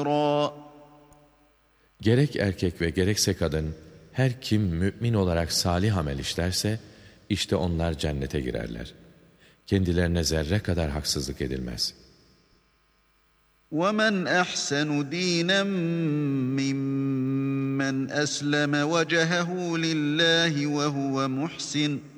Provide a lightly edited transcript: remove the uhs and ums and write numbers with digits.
Gerek erkek ve gerekse kadın, her kim mümin olarak salih amel işlerse, işte onlar cennete girerler. Kendilerine zerre kadar haksızlık edilmez. وَمَنْ أَحْسَنُ دِينًا مِّمَّنْ أَسْلَمَ وَجْهَهُ لِلَّهِ وَهُوَ مُحْسِنٌ